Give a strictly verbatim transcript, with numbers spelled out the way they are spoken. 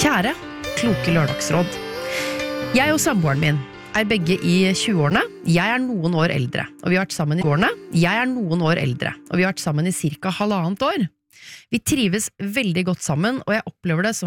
Kjære, kloke lørdagsråd. Jeg og samboeren min er begge i tjueårene. Jeg er noen år eldre, og vi har vært sammen i årene. Jeg er noen år eldre, og vi har vært sammen i cirka halvannet år. Vi trives veldig godt sammen, og jeg opplever det som